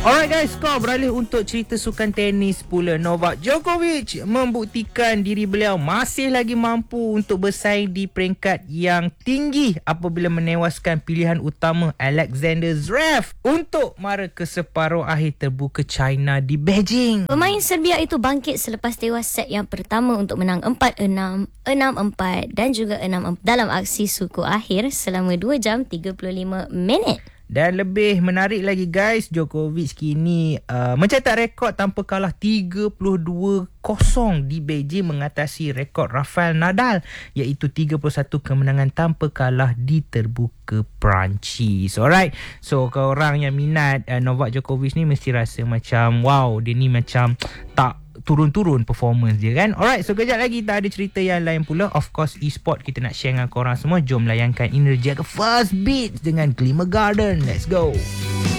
Alright guys, skor beralih untuk cerita sukan tenis pula. Novak Djokovic membuktikan diri beliau masih lagi mampu untuk bersaing di peringkat yang tinggi apabila menewaskan pilihan utama Alexander Zverev untuk mara ke separuh akhir terbuka China di Beijing. Pemain Serbia itu bangkit selepas tewas set yang pertama untuk menang 4-6, 6-4 dan juga 6-4 dalam aksi suku akhir selama 2 jam 35 minit. Dan lebih menarik lagi guys, Djokovic kini mencetak rekod tanpa kalah 32-0 di Beijing, mengatasi rekod Rafael Nadal iaitu 31 kemenangan tanpa kalah di terbuka Perancis. Alright, so korang yang minat Novak Djokovic ni mesti rasa macam wow, dia ni macam tak turun-turun performance dia kan. Alright, so kejap lagi kita ada cerita yang lain pula. Of course, e-sport kita nak share dengan korang semua. Jom layankan Energy ke First Beats dengan Glimmer Garden. Let's go.